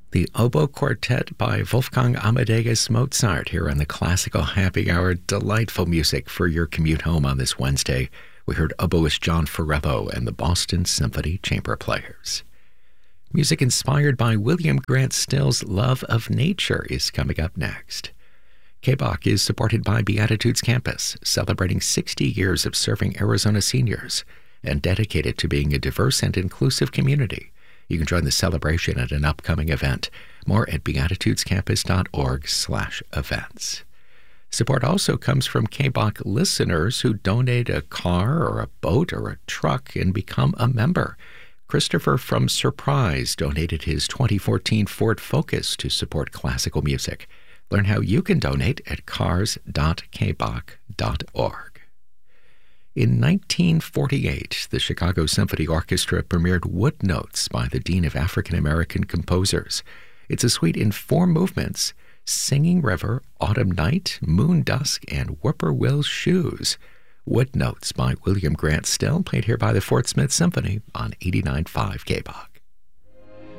The Oboe Quartet by Wolfgang Amadeus Mozart here on the Classical Happy Hour. Delightful music for your commute home on this Wednesday. We heard oboist John Ferrello and the Boston Symphony Chamber Players. Music inspired by William Grant Still's Love of Nature is coming up next. KBOC is supported by Beatitudes Campus, celebrating 60 years of serving Arizona seniors and dedicated to being a diverse and inclusive community. You can join the celebration at an upcoming event. More at beatitudescampus.org/events. Support also comes from KBOC listeners who donate a car or a boat or a truck and become a member. Christopher from Surprise donated his 2014 Ford Focus to support classical music. Learn how you can donate at cars.kboc.org. In 1948, the Chicago Symphony Orchestra premiered Wood Notes by the Dean of African American Composers. It's a suite in 4 movements: Singing River, Autumn Night, Moon Dusk, and Whippoorwill's Shoes. Wood Notes by William Grant Still, played here by the Fort Smith Symphony on 89.5 KBOC.